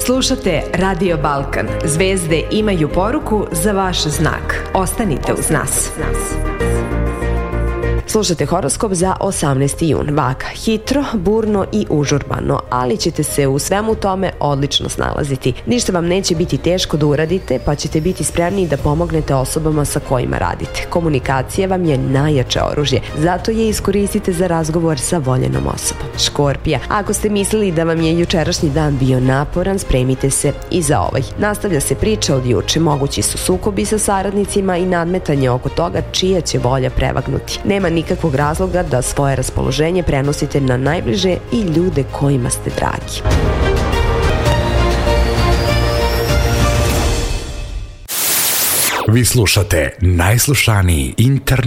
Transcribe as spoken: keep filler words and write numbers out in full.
Slušate Radio Balkan. Zvezde imaju poruku za vaš znak. Ostanite uz nas. Slušate horoskop za osamnaesti jun. Vaka, hitro, burno i užurbano, ali ćete se u svemu tome odlično snalaziti. Ništa vam neće biti teško da uradite, pa ćete biti spremni da pomognete osobama sa kojima radite. Komunikacija vam je najjače oružje, zato je iskoristite za razgovor sa voljenom osobom. Škorpija, ako ste mislili da vam je jučerašnji dan bio naporan, spremite se i za ovaj. Nastavlja se priča od juče, mogući su sukobi sa saradnicima i nadmetanje oko toga čija će volja prevagnuti. Nema nikakvog razloga da svoje raspoloženje prenosite na najbliže i ljude kojima ste dragi. Vi slušate najslušaniji internet